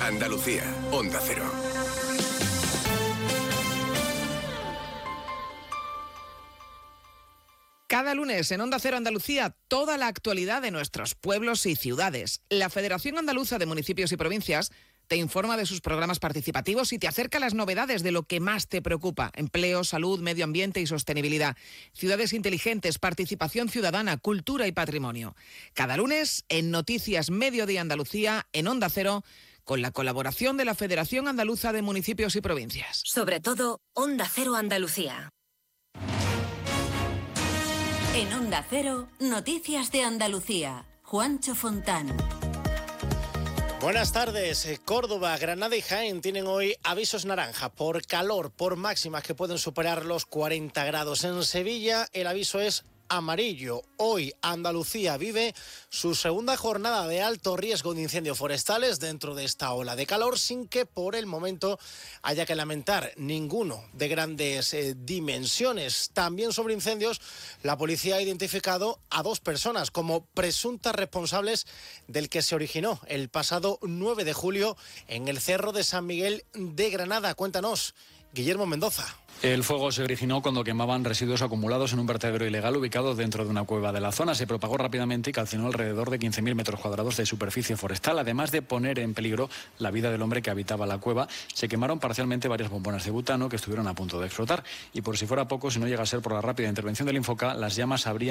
Andalucía, Onda Cero. Cada lunes en Onda Cero Andalucía, toda la actualidad de nuestros pueblos y ciudades. La Federación Andaluza de Municipios y Provincias te informa de sus programas participativos y te acerca las novedades de lo que más te preocupa: empleo, salud, medio ambiente y sostenibilidad, ciudades inteligentes, participación ciudadana, cultura y patrimonio. Cada lunes en Noticias Mediodía Andalucía, en Onda Cero, con la colaboración de la Federación Andaluza de Municipios y Provincias. Sobre todo, Onda Cero Andalucía. En Onda Cero, Noticias de Andalucía. Juancho Fontán. Buenas tardes. Córdoba, Granada y Jaén tienen hoy avisos naranja por calor, por máximas que pueden superar los 40 grados. En Sevilla el aviso es amarillo. Hoy Andalucía vive su segunda jornada de alto riesgo de incendios forestales dentro de esta ola de calor, sin que por el momento haya que lamentar ninguno de grandes dimensiones. También sobre incendios, la policía ha identificado a 2 personas como presuntas responsables del que se originó el pasado 9 de julio en el Cerro de San Miguel de Granada. Cuéntanos, Guillermo Mendoza. El fuego se originó cuando quemaban residuos acumulados en un vertedero ilegal ubicado dentro de una cueva de la zona. Se propagó rápidamente y calcinó alrededor de 15.000 metros cuadrados de superficie forestal. Además de poner en peligro la vida del hombre que habitaba la cueva, se quemaron parcialmente varias bombonas de butano que estuvieron a punto de explotar. Y por si fuera poco, si no llega a ser por la rápida intervención del Infoca, las llamas habrían